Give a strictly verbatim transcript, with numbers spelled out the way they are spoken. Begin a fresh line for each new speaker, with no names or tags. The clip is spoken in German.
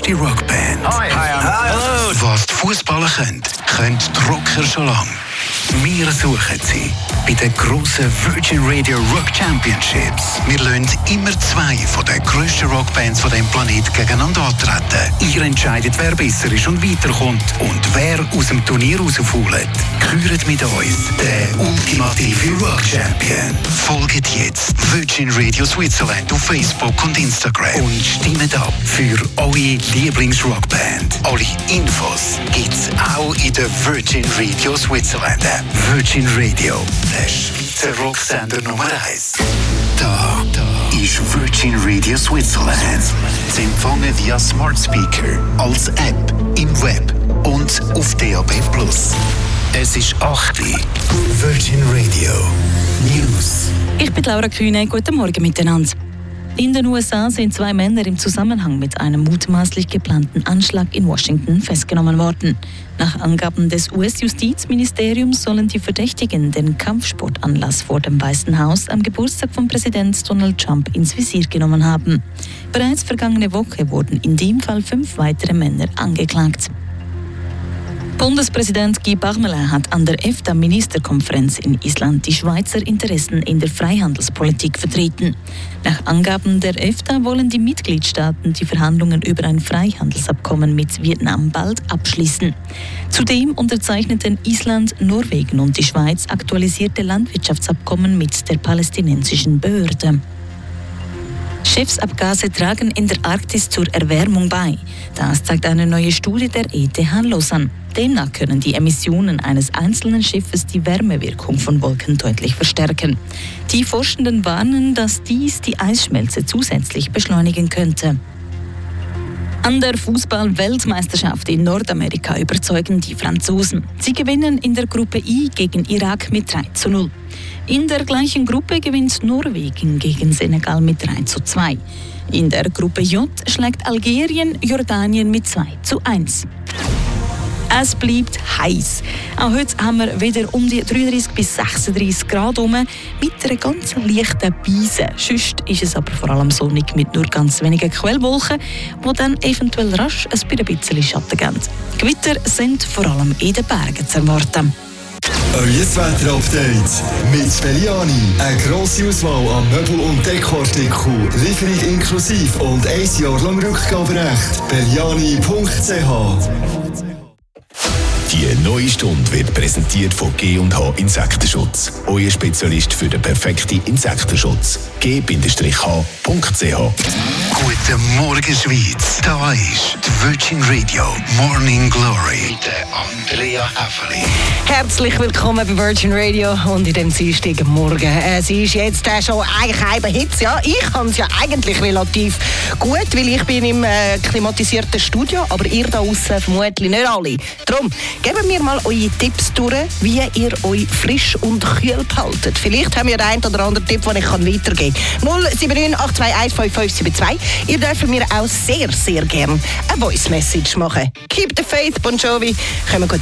grösste Rockband.
Hi, hi,
Hallo. Was die Fußballer können, können die Rocker schon lange. Wir suchen sie bei den grossen Virgin Radio Rock Championships. Wir lassen immer zwei von den grössten Rockbands von diesem Planeten gegeneinander antreten. Ihr entscheidet, wer besser ist und weiterkommt und wer aus dem Turnier rausfällt. Küret mit uns den ultimativen Rock Champion. Folgt jetzt Virgin Radio Switzerland auf Facebook und Instagram und stimmt ab für eure Lieblingsrockband. Alle Infos gibt's auch in der Virgin Radio Switzerland App. Virgin Radio, der Schweizer Rocksender Nummer eins. Da, da ist Virgin Radio Switzerland. Zu empfangen via Smart Speaker, als App, im Web und auf D A B plus. Es ist acht Uhr. Virgin Radio News.
Ich bin Laura Kühne. Guten Morgen miteinander. In den U S A sind zwei Männer im Zusammenhang mit einem mutmaßlich geplanten Anschlag in Washington festgenommen worden. Nach Angaben des U S-Justizministeriums sollen die Verdächtigen den Kampfsportanlass vor dem Weißen Haus am Geburtstag von Präsident Donald Trump ins Visier genommen haben. Bereits vergangene Woche wurden in dem Fall fünf weitere Männer angeklagt. Bundespräsident Guy Parmelin hat an der EFTA-Ministerkonferenz in Island die Schweizer Interessen in der Freihandelspolitik vertreten. Nach Angaben der EFTA wollen die Mitgliedstaaten die Verhandlungen über ein Freihandelsabkommen mit Vietnam bald abschließen. Zudem unterzeichneten Island, Norwegen und die Schweiz aktualisierte Landwirtschaftsabkommen mit der palästinensischen Behörde. Schiffsabgase tragen in der Arktis zur Erwärmung bei. Das zeigt eine neue Studie der E T H Lausanne. Demnach können die Emissionen eines einzelnen Schiffes die Wärmewirkung von Wolken deutlich verstärken. Die Forschenden warnen, dass dies die Eisschmelze zusätzlich beschleunigen könnte. An der Fußball-Weltmeisterschaft in Nordamerika überzeugen die Franzosen. Sie gewinnen in der Gruppe I gegen Irak mit drei zu null. In der gleichen Gruppe gewinnt Norwegen gegen Senegal mit drei zu zwei. In der Gruppe J schlägt Algerien Jordanien mit zwei zu eins. Es bleibt heiß. Auch heute haben wir wieder um die dreiunddreißig bis sechsunddreißig Grad rum, mit einer ganz leichten Beise. Sonst ist es aber vor allem sonnig mit nur ganz wenigen Quellwolken, die dann eventuell rasch ein bisschen Schatten geben. Gewitter sind vor allem in den Bergen zu erwarten.
Euer Wetter-Update mit Belliani. Eine grosse Auswahl an Möbel- und Dekoartikeln, Lieferung inklusiv und ein Jahr lang Rückgaberecht. Belliani punkt c h.
Die neue Stunde wird präsentiert von G und H Insektenschutz. Euer Spezialist für den perfekten Insektenschutz. G H punkt c h.
Guten Morgen, Schweiz. Da ist die Virgin Radio Morning Glory mit der Andrea Häfeli.
Herzlich willkommen bei Virgin Radio und in dem Dienstagmorgen. Es ist jetzt äh, schon eigentlich halb Hitze. Ja, ich kann es ja eigentlich relativ gut, weil ich bin im äh, klimatisierten Studio, aber ihr da außen vermutlich nicht alle. Darum, gebt mir mal eure Tipps durch, wie ihr euch frisch und kühl behaltet. Vielleicht haben wir den einen oder anderen Tipp, den ich weitergeben kann. null sieben neun acht zwei eins fünf fünf sieben zwei. Ihr dürft mir auch sehr, sehr gerne eine Voice Message machen. Keep the faith, Bon Jovi. Können wir gut